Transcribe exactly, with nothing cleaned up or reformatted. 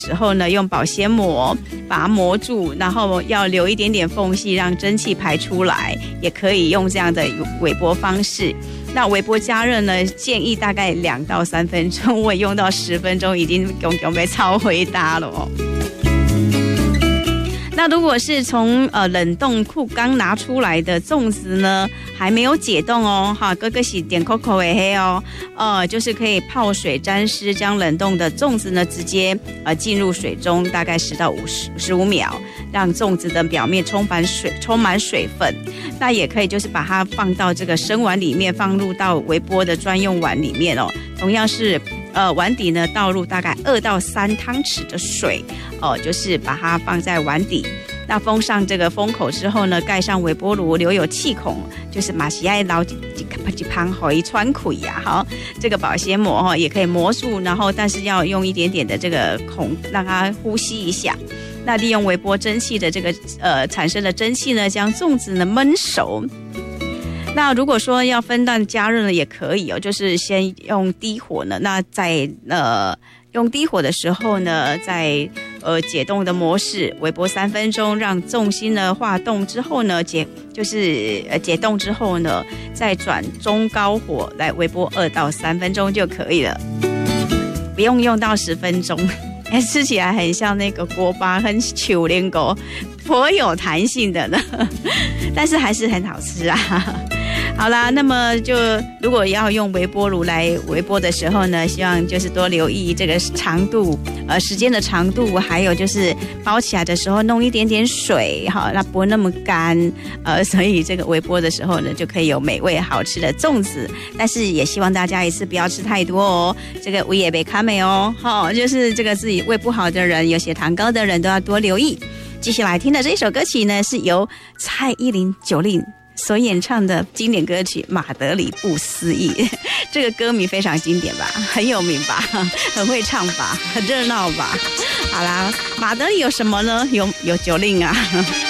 时候呢，用保鲜膜把它膜住，然后要留一点点缝隙，让蒸汽排出来，也可以用这样的微波方式。那微波加热呢，建议大概两到三分钟，我用到十分钟已经永永被超回答了哦。那如果是从呃冷冻库刚拿出来的粽子呢，还没有解冻哦，哈，哥哥洗点 Coco 为黑哦，呃，就是可以泡水沾湿，将冷冻的粽子呢直接呃进入水中，大概十到五十十五秒，让粽子的表面充满水，充满水分。那也可以就是把它放到这个生碗里面，放入到微波的专用碗里面哦，同样是。呃，碗底呢倒入大概二到三汤匙的水，哦、呃，就是把它放在碗底。那封上这个封口之后呢，盖上微波炉，留有气孔，就是马西爱捞几几几旁好一穿孔呀，好，这个保鲜膜哈也可以膜住，然后但是要用一点点的这个孔让它呼吸一下。那利用微波蒸汽的这个呃产生的蒸汽呢，将粽子呢焖熟。那如果说要分段加热呢，也可以哦，就是先用低火呢，那在呃用低火的时候呢，在呃解冻的模式微波三分钟，让粽心呢化冻之后呢，解就是呃解冻之后呢，再转中高火来微波二到三分钟就可以了，不用用到十分钟。哎，吃起来很像那个锅巴，很球连锅，颇有弹性的呢，但是还是很好吃啊。好啦，那么就如果要用微波炉来微波的时候呢，希望就是多留意这个长度，呃，时间的长度，还有就是包起来的时候弄一点点水，哈，那不会那么干，呃，所以这个微波的时候呢，就可以有美味好吃的粽子。但是也希望大家一次不要吃太多哦，这个胃也别卡美哦，哈，就是这个自己胃不好的人，有血糖高的人都要多留意。接下来听的这首歌曲呢，是由蔡依林九令所演唱的经典歌曲《马德里不思议》，这个歌名非常经典吧，很有名吧，很会唱吧，很热闹吧。好啦，马德里有什么呢？有有九令啊。